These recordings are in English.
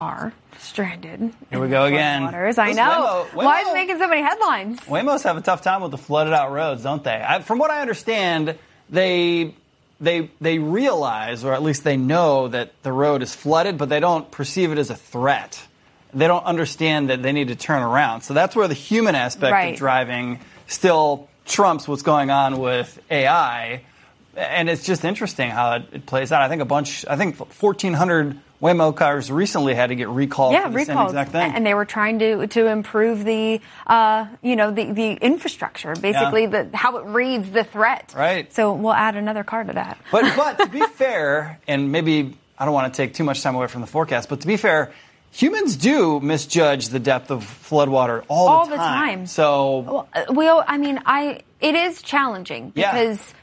are stranded. Here we go again. Waters. I know. Why is it making so many headlines? Waymos have a tough time with the flooded out roads, don't they? From what I understand, they realize, or at least they know, that the road is flooded, but they don't perceive it as a threat. They don't understand that they need to turn around. So that's where the human aspect of driving still trumps what's going on with AI. And it's just interesting how it plays out. I think 1,400 Waymo cars recently had to get recalled for the same exact thing. And they were trying to improve the infrastructure, basically how it reads the threat. Right. So we'll add another car to that. But to be fair, and maybe I don't want to take too much time away from the forecast, but to be fair, humans do misjudge the depth of floodwater all the time. So it is challenging because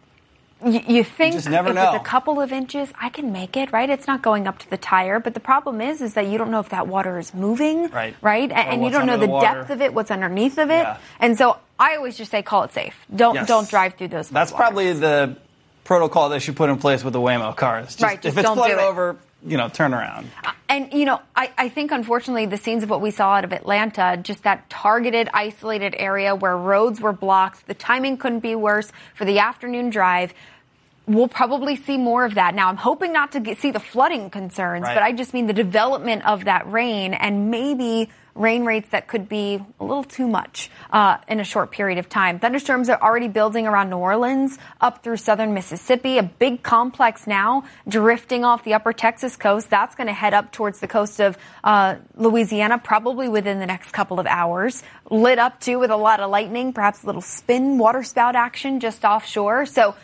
you think just never if know. It's a couple of inches, I can make it, right? It's not going up to the tire. But the problem is that you don't know if that water is moving, right? And you don't know the depth of it, what's underneath of it. Yeah. And so I always just say call it safe. Don't drive through those. That's probably the protocol they should put in place with the Waymo cars. Just if it's flooded over, turn around. And, I think, unfortunately, the scenes of what we saw out of Atlanta, just that targeted, isolated area where roads were blocked, the timing couldn't be worse for the afternoon drive. We'll probably see more of that. Now, I'm hoping not to see the flooding concerns, but I just mean the development of that rain and maybe rain rates that could be a little too much in a short period of time. Thunderstorms are already building around New Orleans, up through southern Mississippi, a big complex now drifting off the upper Texas coast. That's going to head up towards the coast of Louisiana, probably within the next couple of hours. Lit up, too, with a lot of lightning, perhaps a little spin water spout action just offshore. So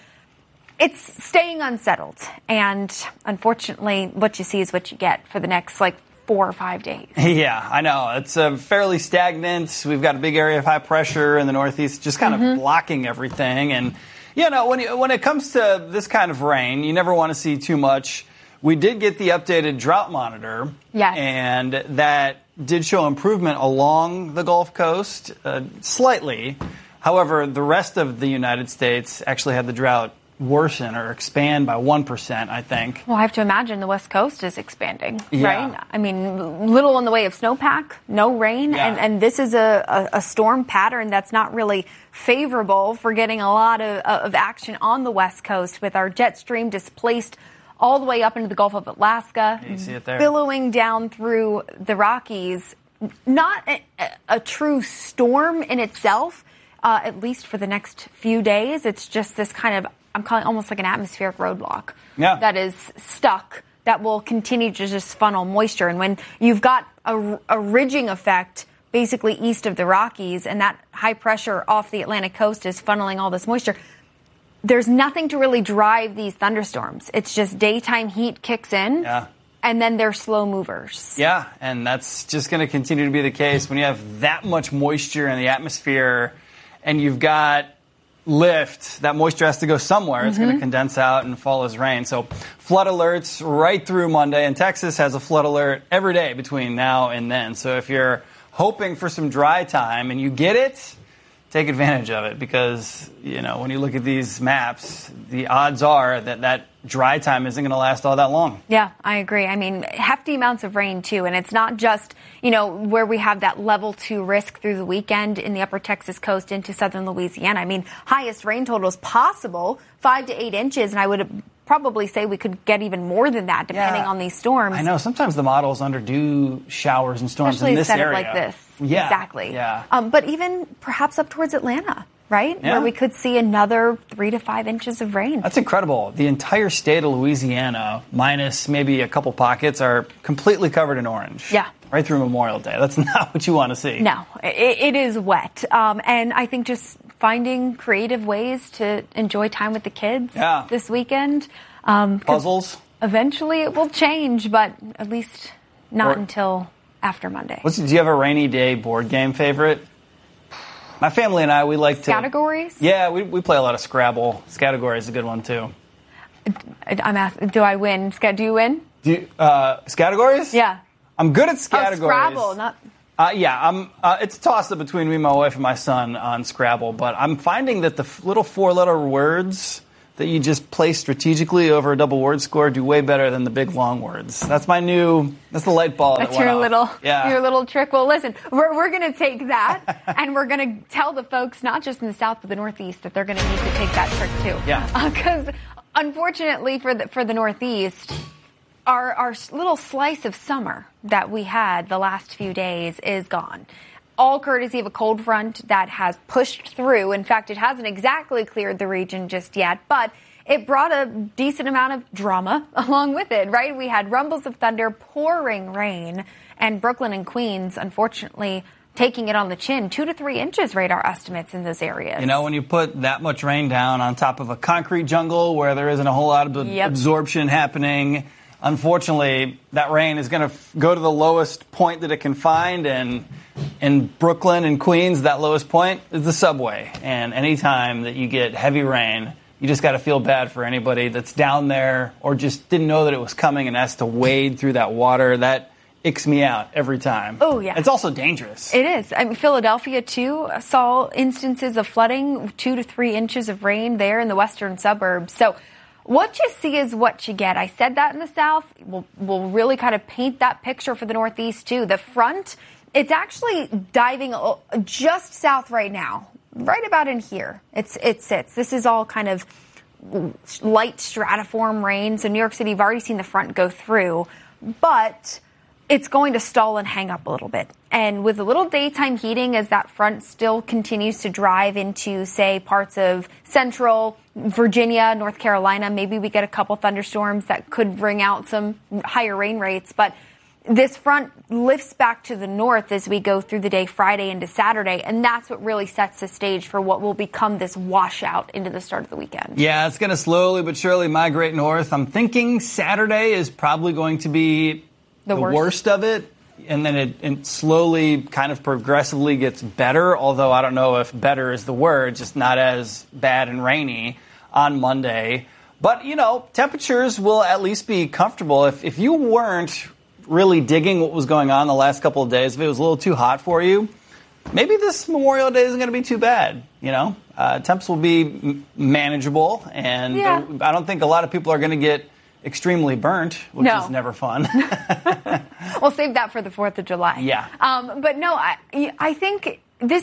it's staying unsettled. And unfortunately, what you see is what you get for the next, 4 or 5 days. Yeah, I know. It's fairly stagnant. We've got a big area of high pressure in the Northeast just kind of blocking everything. And, when it comes to this kind of rain, you never want to see too much. We did get the updated drought monitor. Yes. And that did show improvement along the Gulf Coast, slightly. However, the rest of the United States actually had the drought worsen or expand by 1%, I think. Well, I have to imagine the West Coast is expanding, right? I mean, little in the way of snowpack, no rain, and this is a storm pattern that's not really favorable for getting a lot of action on the West Coast with our jet stream displaced all the way up into the Gulf of Alaska, you see it there, billowing down through the Rockies. Not a true storm in itself, at least for the next few days. It's just this kind of, I'm calling it almost like an atmospheric roadblock that is stuck, that will continue to just funnel moisture. And when you've got a ridging effect basically east of the Rockies and that high pressure off the Atlantic coast is funneling all this moisture, there's nothing to really drive these thunderstorms. It's just daytime heat kicks in. And then they're slow movers. Yeah, and that's just going to continue to be the case when you have that much moisture in the atmosphere and you've got lift. That moisture has to go somewhere. It's going to condense out and fall as rain. So flood alerts right through Monday. And Texas has a flood alert every day between now and then. So if you're hoping for some dry time and you get it, take advantage of it, because, when you look at these maps, the odds are that dry time isn't going to last all that long. Yeah, I agree. I mean, hefty amounts of rain, too. And it's not just, where we have that level 2 risk through the weekend in the upper Texas coast into southern Louisiana. I mean, highest rain totals possible, 5 to 8 inches. And I would probably say we could get even more than that, depending on these storms. I know. Sometimes the models underdo showers and storms in this area. Like this. Yeah. Exactly. Yeah. But even perhaps up towards Atlanta, right? Yeah. Where we could see another 3 to 5 inches of rain. That's incredible. The entire state of Louisiana, minus maybe a couple pockets, are completely covered in orange. Yeah. Right through Memorial Day. That's not what you want to see. No, it is wet. And I think just finding creative ways to enjoy time with the kids this weekend. Puzzles? Eventually it will change, but at least not until after Monday. Do you have a rainy day board game favorite? My family and I, we like to... Categories? Yeah, we play a lot of Scrabble. Scattergory is a good one, too. I'm asking, do I win? Do you win? Scattergories? Yeah. I'm good at Scattergories. Scrabble, not... it's a toss-up between me, my wife, and my son on Scrabble, but I'm finding that the little 4-letter words that you just place strategically over a double word score do way better than the big long words. That's the light bulb. That's your your little trick. Well, listen, we're going to take that and we're going to tell the folks, not just in the South, but the Northeast, that they're going to need to take that trick too. Yeah. Because unfortunately for the Northeast, our little slice of summer that we had the last few days is gone. All courtesy of a cold front that has pushed through. In fact, it hasn't exactly cleared the region just yet, but it brought a decent amount of drama along with it, right? We had rumbles of thunder, pouring rain, and Brooklyn and Queens, unfortunately, taking it on the chin. 2 to 3 inches radar estimates in those areas. You know, when you put that much rain down on top of a concrete jungle where there isn't a whole lot of absorption happening, unfortunately, that rain is going to go to the lowest point that it can find, and in Brooklyn and Queens, that lowest point is the subway. And anytime that you get heavy rain, you just got to feel bad for anybody that's down there or just didn't know that it was coming and has to wade through that water. That icks me out every time. Oh, yeah. It's also dangerous. It is. I mean, Philadelphia, too, saw instances of flooding, 2 to 3 inches of rain there in the western suburbs. So what you see is what you get. I said that in the South. We'll really kind of paint that picture for the Northeast, too. The front, it's actually diving just south right now, right about in here. It sits. This is all kind of light stratiform rain. So New York City, you've already seen the front go through, but it's going to stall and hang up a little bit. And with a little daytime heating as that front still continues to drive into, say, parts of central Virginia, North Carolina, maybe we get a couple thunderstorms that could bring out some higher rain rates. But this front lifts back to the north as we go through the day Friday into Saturday, and that's what really sets the stage for what will become this washout into the start of the weekend. Yeah, it's going to slowly but surely migrate north. I'm thinking Saturday is probably going to be the worst of it, and then it slowly kind of progressively gets better, although I don't know if better is the word, just not as bad and rainy on Monday. But, you know, temperatures will at least be comfortable. If you weren't really digging what was going on the last couple of days, if it was a little too hot for you, maybe this Memorial Day isn't going to be too bad. You know, temps will be manageable, and I don't think a lot of people are going to get extremely burnt, which is never fun. We'll save that for the 4th of July. Yeah. But no, I think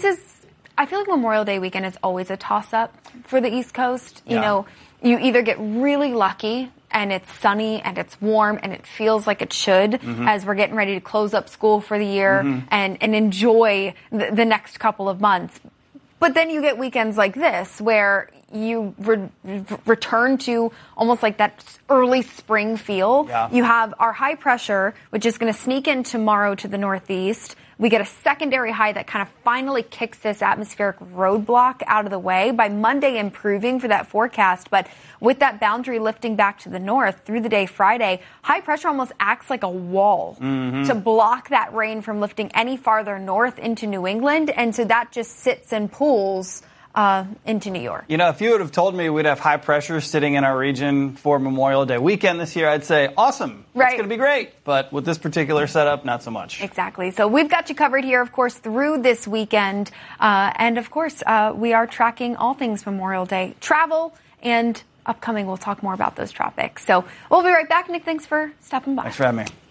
I feel like Memorial Day weekend is always a toss-up for the East Coast. You know, you either get really lucky and it's sunny and it's warm and it feels like it should as we're getting ready to close up school for the year and enjoy the next couple of months. But then you get weekends like this where you return to almost like that early spring feel. Yeah. You have our high pressure, which is going to sneak in tomorrow to the Northeast. We get a secondary high that kind of finally kicks this atmospheric roadblock out of the way. By Monday, improving for that forecast. But with that boundary lifting back to the north through the day Friday, high pressure almost acts like a wall to block that rain from lifting any farther north into New England. And so that just sits and pools into New York. You know, if you would have told me we'd have high pressure sitting in our region for Memorial Day weekend this year, I'd say, awesome. Right. It's going to be great. But with this particular setup, not so much. Exactly. So we've got you covered here, of course, through this weekend. And, of course, we are tracking all things Memorial Day. Travel and upcoming, we'll talk more about those topics. So we'll be right back. Nick, thanks for stopping by. Thanks for having me.